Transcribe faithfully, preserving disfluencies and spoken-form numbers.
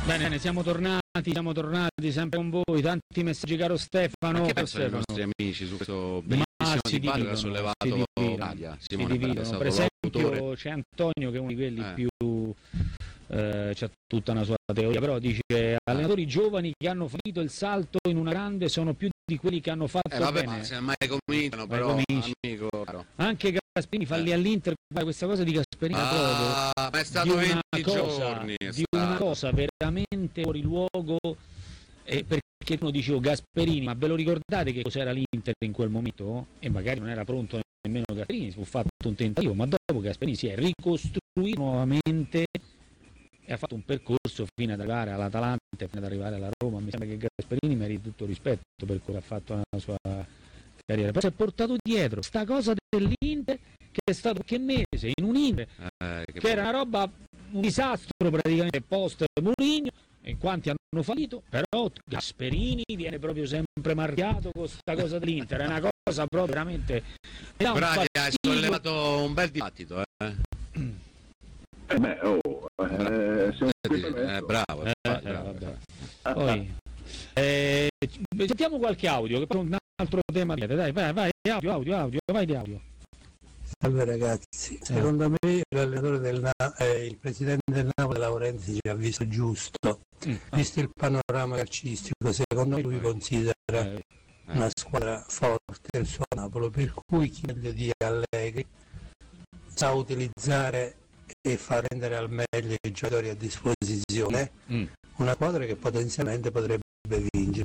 Bene, ne siamo tornati, siamo tornati sempre con voi, tanti messaggi caro Stefano. Ma che pensano i Stefano? nostri amici su questo bellissimo dibattito che ha sollevato Nadia? Simone Berardi, per esempio c'è Antonio che è uno di quelli eh. più eh, c'ha tutta una sua teoria, però dice allenatori giovani che hanno fatto il salto in una grande sono più di quelli che hanno fatto eh, vabbè, bene. Ma se mai cominciano però amico, anche Gasperini falli eh. all'Inter, questa cosa di Gasperini ah, proprio, ma è stato di venti una cosa, giorni di una cosa veramente fuori luogo, eh, perché uno dicevo Gasperini, ma ve lo ricordate che cos'era l'Inter in quel momento? E magari non era pronto nemmeno Gasperini, fu fatto un tentativo, ma dopo Gasperini si è ricostruito nuovamente e ha fatto un percorso fino ad arrivare all'Atalanta, fino ad arrivare alla Roma. Mi sembra che Gasperini meriti tutto rispetto per quello che ha fatto nella sua carriera, però si è portato dietro sta cosa dell'Inter che è stato qualche mese in un Inter eh, che, che era una roba, un disastro praticamente post Mourinho, e quanti hanno fallito, però Gasperini viene proprio sempre marchiato con sta cosa dell'Inter, è una cosa proprio veramente Bravi, hai sollevato un bel dibattito eh. Eh beh, oh, eh, eh, eh, bravo, eh, bravo, eh, bravo. vabbè. Poi eh, sentiamo qualche audio che poi è un altro tema. Dai, vai, vai, audio, audio, audio, vai di audio. Salve ragazzi, secondo eh. me l'allenatore del Na- eh, il presidente del Napoli Laurenti ci ha visto giusto, mm. visto il panorama calcistico, secondo me lui considera eh. una squadra forte il suo Napoli, per cui chiede di Allegri sa utilizzare e far rendere al meglio i giocatori a disposizione, mm. una squadra che potenzialmente potrebbe vincere.